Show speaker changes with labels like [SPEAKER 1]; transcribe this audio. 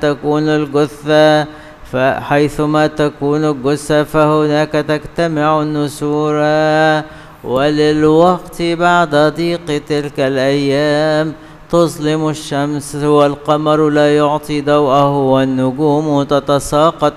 [SPEAKER 1] تكون الجثة حيثما تكون الجثة فهناك تجتمع النسور. وللوقت بعد ضيق تلك الأيام تظلم الشمس والقمر لا يعطي ضوءه والنجوم تتساقط